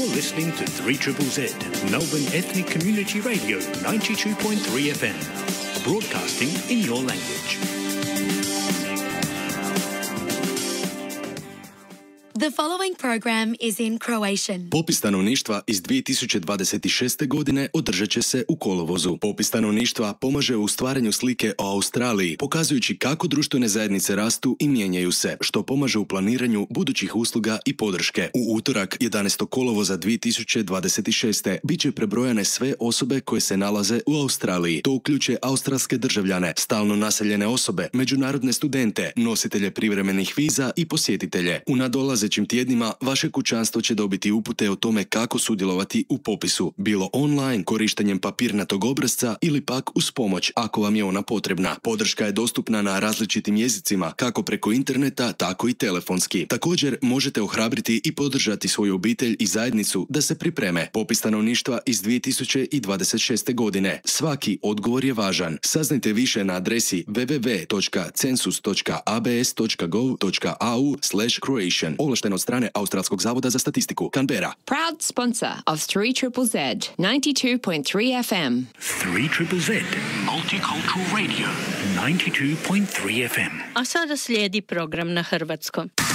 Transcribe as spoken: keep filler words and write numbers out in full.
You're listening to three Z Z Z, Melbourne Ethnic Community Radio, ninety-two point three F M, broadcasting in your language. The following program is in Croatian. Popis stanovništva iz dvije tisuće dvadeset šeste. godine održat će se u kolovozu. Popis stanovništva pomaže u stvaranju slike o Australiji, pokazujući kako društvene zajednice rastu i mijenjaju se, što pomaže u planiranju budućih usluga i podrške. U utorak, jedanaestog kolovoza dvije tisuće dvadeset šeste. bit će prebrojane sve osobe koje se nalaze u Australiji. To uključuje australske državljane, stalno naseljene osobe, međunarodne studente, nositelje privremenih viza i posjetitelje. U nadolazećim tjednima vaše kućanstvo će dobiti upute o tome kako sudjelovati u popisu, bilo online, korištenjem papirnatog obrasca ili pak uz pomoć, ako vam je ona potrebna. Podrška je dostupna na različitim jezicima, kako preko interneta, tako i telefonski. Također možete ohrabriti i podržati svoju obitelj i zajednicu da se pripreme. Popis stanovništva iz dvije tisuće dvadeset šeste. godine. Svaki odgovor je važan. Saznajte više na adresi w w w točka census točka a b s točka gov točka a u slash croatian. Ovlašteno od strane Australskog zavoda za statistiku. Canberra. Proud sponsor of three Z Z Z, ninety-two point three F M. three Z Z Z, Multicultural Radio, ninety-two point three F M. A sada slijedi program na hrvatskom.